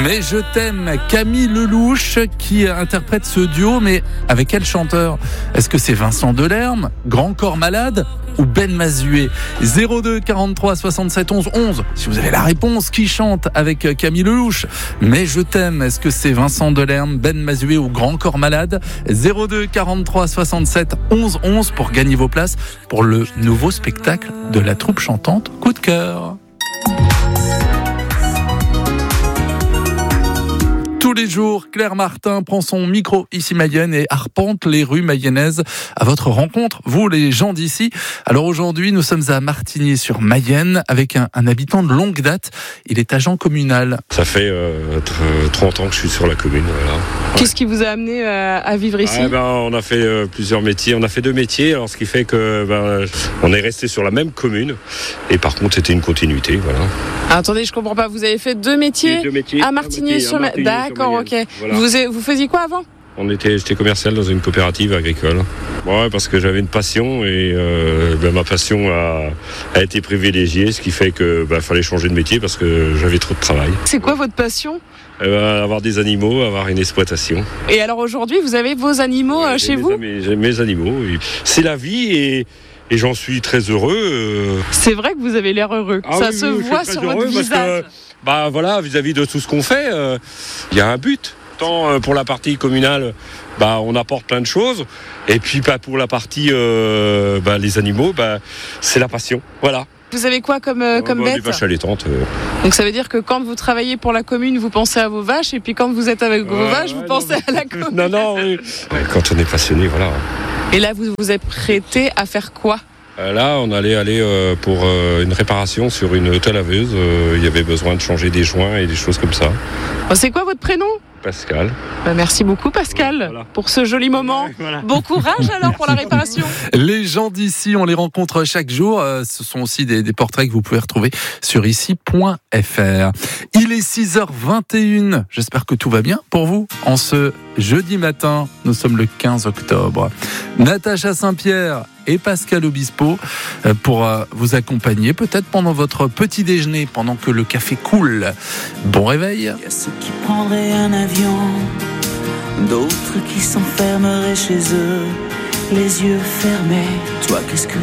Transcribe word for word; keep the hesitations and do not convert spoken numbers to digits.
Mais je t'aime, Camille Lelouch qui interprète ce duo, mais avec quel chanteur ? Est-ce que c'est Vincent Delerme, Grand Corps Malade ou Ben Mazué ? zéro deux quarante-trois soixante-sept onze onze. Si vous avez la réponse, qui chante avec Camille Lelouch ? Mais je t'aime, est-ce que c'est Vincent Delerme, Ben Mazué ou Grand Corps Malade ? zéro deux quarante-trois soixante-sept onze onze pour gagner vos places pour le nouveau spectacle de la troupe chantante Coup de cœur. Tous les jours, Claire Martin prend son micro ici Mayenne et arpente les rues mayennaises à votre rencontre, vous les gens d'ici. Alors aujourd'hui, nous sommes à Martigny-sur-Mayenne avec un, un habitant de longue date. Il est agent communal. Ça fait euh, trente ans que je suis sur la commune. Voilà. Qu'est-ce qui vous a amené euh, à vivre ici ? ah ben, On a fait euh, plusieurs métiers. On a fait deux métiers, alors ce qui fait que ben, on est resté sur la même commune. Et par contre, c'était une continuité. Voilà. Ah, attendez, je comprends pas. Vous avez fait deux métiers, deux métiers à Martigny-sur-Mayenne. D'accord. Ok. Voilà. Vous, vous faisiez quoi avant ? On était, j'étais commercial dans une coopérative agricole. Ouais, parce que j'avais une passion et euh, ben, ma passion a, a été privilégiée, ce qui fait que ben, fallait changer de métier parce que j'avais trop de travail. C'est quoi votre passion ? Eh ben, avoir des animaux, avoir une exploitation. Et alors aujourd'hui, vous avez vos animaux ouais, chez mes, vous ? mes, j'ai mes animaux. C'est la vie et, et j'en suis très heureux. Euh... C'est vrai que vous avez l'air heureux. Ah, Ça oui, se oui, voit sur votre visage. Que, bah voilà, vis-à-vis de tout ce qu'on fait, il euh, y a un but. Tant pour la partie communale, bah, on apporte plein de choses. Et puis bah, pour la partie euh, bah, les animaux, bah, c'est la passion. Voilà. Vous avez quoi comme, euh, comme bah, bête ? Des vaches allaitantes. Euh. Donc ça veut dire que quand vous travaillez pour la commune, vous pensez à vos vaches, et puis quand vous êtes avec vos ouais, vaches, ouais, vous pensez non, à la commune. Non, non, oui. Ouais, quand on est passionné, voilà. Et là, vous vous êtes prêté à faire quoi ? euh, Là, on allait aller euh, pour euh, une réparation sur une telle laveuse. Euh, il y avait besoin de changer des joints et des choses comme ça. Oh, c'est quoi votre prénom ? Pascal. Bah, merci beaucoup Pascal voilà. pour ce joli moment. Ouais, voilà. Bon courage alors pour la réparation. Les gens d'ici, on les rencontre chaque jour. Euh, ce sont aussi des, des portraits que vous pouvez retrouver sur ici point f r. Il est six heures vingt et une. J'espère que tout va bien pour vous en ce jeudi matin. Nous sommes le quinze octobre. Natacha Saint-Pierre et Pascal Obispo pour vous accompagner peut-être pendant votre petit déjeuner, pendant que le café coule. Bon réveil. Il y a ceux qui prendraient un avion, d'autres qui s'enfermeraient chez eux, les yeux fermés. Toi, qu'est-ce que tu ferais ?